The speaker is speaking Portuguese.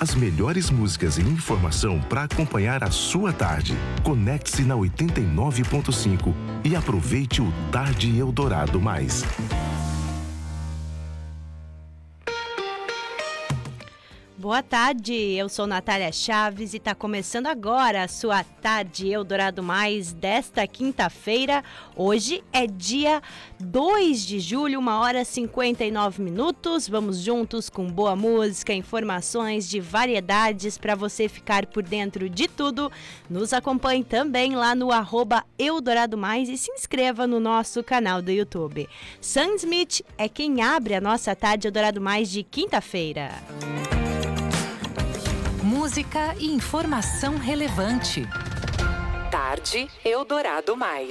As melhores músicas e informação para acompanhar a sua tarde. Conecte-se na 89.5 e aproveite o Tarde Eldorado Mais. Boa tarde, eu sou Natália Chaves e está começando agora a sua Tarde Eldorado Mais desta quinta-feira. Hoje é dia 2 de julho, 1h59. Vamos juntos com boa música, informações de variedades para você ficar por dentro de tudo. Nos acompanhe também lá no @Eldorado Mais e se inscreva no nosso canal do YouTube. Sam Smith é quem abre a nossa Tarde Eldorado Mais de quinta-feira. Música e informação relevante. Tarde Eldorado Mais.